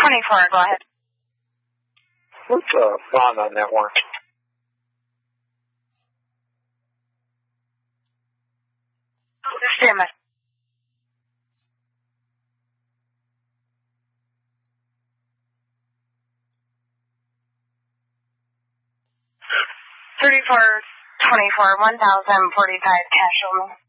go ahead. What's the bond on that one? Damn it. $34.24, 1,045 cash only.